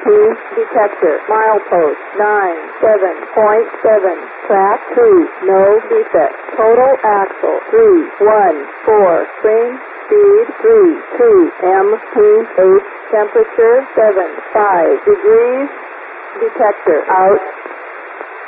M2 detector. Milepost 97.7. Track 2, no defect. Total axle 314. Spring speed 32. M28. Temperature 75 degrees. Detector out.